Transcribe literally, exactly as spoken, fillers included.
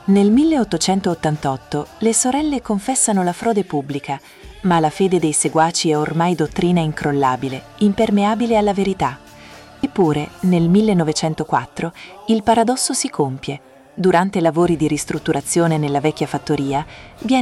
Nel milleottocentottantotto le sorelle confessano la frode pubblica, ma la fede dei seguaci è ormai dottrina incrollabile, impermeabile alla verità. Eppure, nel millenovecentoquattro, il paradosso si compie. Durante lavori di ristrutturazione nella vecchia fattoria, viene